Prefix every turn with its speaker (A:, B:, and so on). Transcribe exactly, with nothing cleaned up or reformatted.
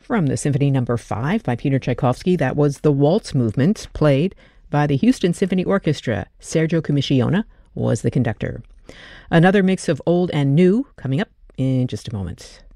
A: From the Symphony Number five by Peter Tchaikovsky, that was the Waltz Movement, played by the Houston Symphony Orchestra. Sergio Commissiona was the conductor. Another mix of old and new coming up in just a moment.